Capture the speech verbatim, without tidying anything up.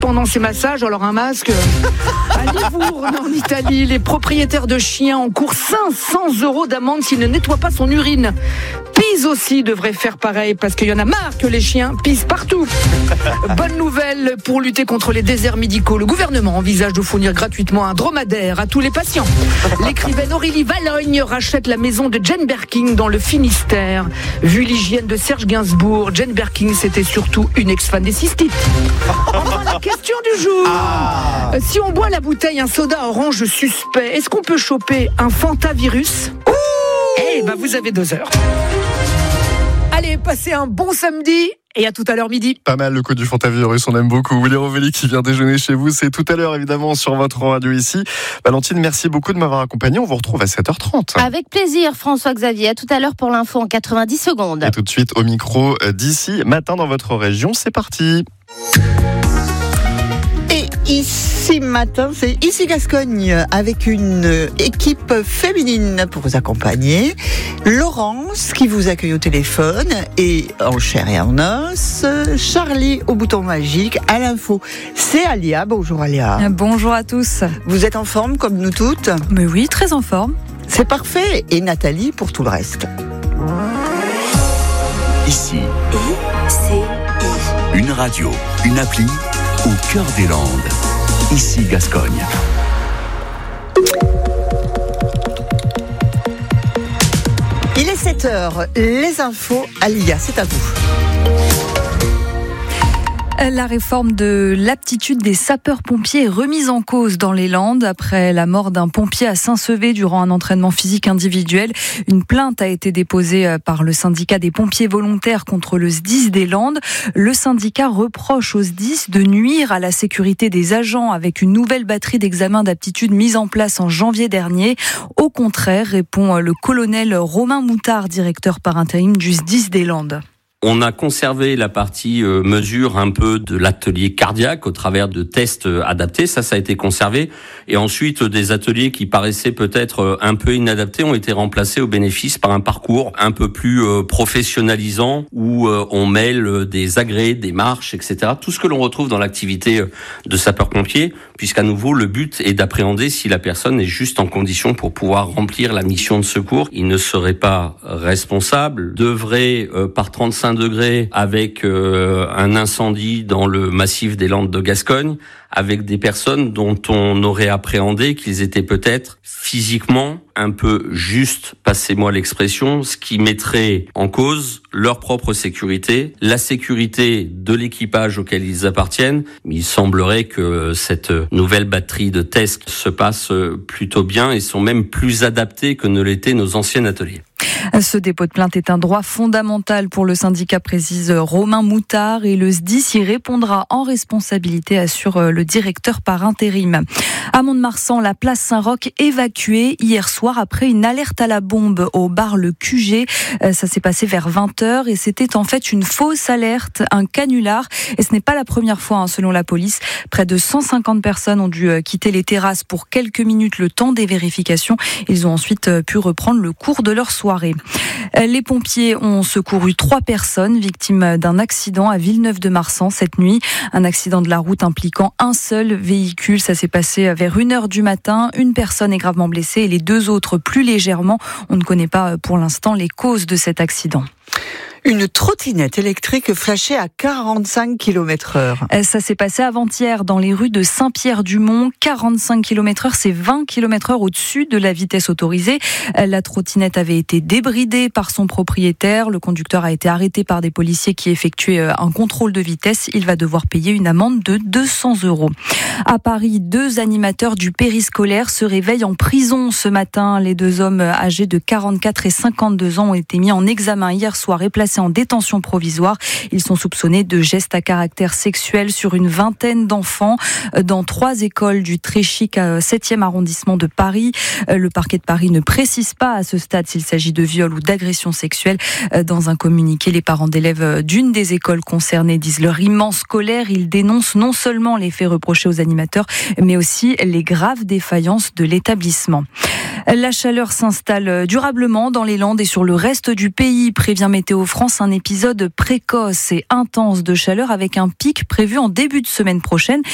pendant ses massages, alors un masque. À Livourne, en Italie, les propriétaires de chiens encourent cinq cents euros d'amende s'ils ne nettoient pas son urine. Pise aussi devrait faire pareil parce qu'il y en a marre que les chiens pissent partout. Bonne nouvelle pour lutter contre les déserts médicaux. Le gouvernement envisage de fournir gratuitement un dromadaire à tous les patients. L'écrivaine Aurélie Vallogne rachète la maison de Jane Birkin dans le Finistère. Vu l'hygiène de Serge Gainsbourg, Jane Birkin c'était surtout une ex-fan des cystites. Enfin, la question du jour. Ah. Si on boit la bouteille un soda orange suspect, est-ce qu'on peut choper un fantavirus ? Eh ben, vous avez deux heures. Allez, passez un bon samedi et à tout à l'heure midi. Pas mal le coup du fantavirus, on aime beaucoup. Willy Rovelli qui vient déjeuner chez vous, c'est tout à l'heure évidemment sur votre radio ici. Valentine, merci beaucoup de m'avoir accompagné, on vous retrouve à sept heures trente. Avec plaisir François-Xavier, à tout à l'heure pour l'info en quatre-vingt-dix secondes. Et tout de suite au micro d'ici, matin dans votre région, c'est parti. Ici matin, c'est Ici Gascogne avec une équipe féminine pour vous accompagner. Laurence qui vous accueille au téléphone et en chair et en os. Charlie au bouton magique. À l'info, c'est Alia. Bonjour Alia. Bonjour à tous. Vous êtes en forme comme nous toutes ? Mais oui, très en forme. C'est parfait. Et Nathalie pour tout le reste. Ici. I, C, I. Une radio, une appli au cœur des Landes. Ici Gascogne. Il est sept heures. Les infos, Alia, c'est à vous. La réforme de l'aptitude des sapeurs-pompiers est remise en cause dans les Landes après la mort d'un pompier à Saint-Sevé durant un entraînement physique individuel. Une plainte a été déposée par le syndicat des pompiers volontaires contre le S D I S des Landes. Le syndicat reproche au S D I S de nuire à la sécurité des agents avec une nouvelle batterie d'examen d'aptitude mise en place en janvier dernier. Au contraire, répond le colonel Romain Moutard, directeur par intérim du S D I S des Landes. On a conservé la partie euh, mesure un peu de l'atelier cardiaque au travers de tests euh, adaptés. Ça, ça a été conservé. Et ensuite, euh, des ateliers qui paraissaient peut-être euh, un peu inadaptés ont été remplacés au bénéfice par un parcours un peu plus euh, professionnalisant où euh, on mêle euh, des agrès, des marches, et cetera. Tout ce que l'on retrouve dans l'activité euh, de sapeur-pompier, puisqu'à nouveau, le but est d'appréhender si la personne est juste en condition pour pouvoir remplir la mission de secours. Il ne serait pas responsable, devrait, euh, par trente-cinq degrés avec euh, un incendie dans le massif des Landes de Gascogne, avec des personnes dont on aurait appréhendé qu'ils étaient peut-être physiquement un peu juste, passez-moi l'expression, ce qui mettrait en cause leur propre sécurité, la sécurité de l'équipage auquel ils appartiennent. Il semblerait que cette nouvelle batterie de tests se passe plutôt bien et sont même plus adaptés que ne l'étaient nos anciens ateliers. Ce dépôt de plainte est un droit fondamental pour le syndicat, précise Romain Moutard, et le S D I S y répondra en responsabilité, assure le directeur par intérim. À Mont-de-Marsan, la place Saint-Roch évacuée hier soir après une alerte à la bombe au bar Le Q G. Ça s'est passé vers vingt heures et c'était en fait une fausse alerte, un canular. Et ce n'est pas la première fois, hein, selon la police. Près de cent cinquante personnes ont dû quitter les terrasses pour quelques minutes le temps des vérifications. Ils ont ensuite pu reprendre le cours de leur soirée. Les pompiers ont secouru trois personnes victimes d'un accident à Villeneuve-de-Marsan cette nuit. Un accident de la route impliquant un seul véhicule. Ça s'est passé vers une heure du matin. Une personne est gravement blessée et les deux autres plus légèrement. On ne connaît pas pour l'instant les causes de cet accident. Une trottinette électrique flashée à quarante-cinq kilomètres heure. Ça s'est passé avant-hier dans les rues de Saint-Pierre-du-Mont. quarante-cinq kilomètres heure, c'est vingt kilomètres heure au-dessus de la vitesse autorisée. La trottinette avait été débridée par son propriétaire. Le conducteur a été arrêté par des policiers qui effectuaient un contrôle de vitesse. Il va devoir payer une amende de deux cents euros. À Paris, deux animateurs du périscolaire se réveillent en prison ce matin. Les deux hommes âgés de quarante-quatre et cinquante-deux ans ont été mis en examen hier soir et placés en détention provisoire. Ils sont soupçonnés de gestes à caractère sexuel sur une vingtaine d'enfants dans trois écoles du très chic septième arrondissement de Paris. Le parquet de Paris ne précise pas à ce stade s'il s'agit de viol ou d'agression sexuelle. Dans un communiqué, les parents d'élèves d'une des écoles concernées disent leur immense colère. Ils dénoncent non seulement les faits reprochés aux animateurs, mais aussi les graves défaillances de l'établissement. La chaleur s'installe durablement dans les Landes et sur le reste du pays, prévient Météo France, un épisode précoce et intense de chaleur avec un pic prévu en début de semaine prochaine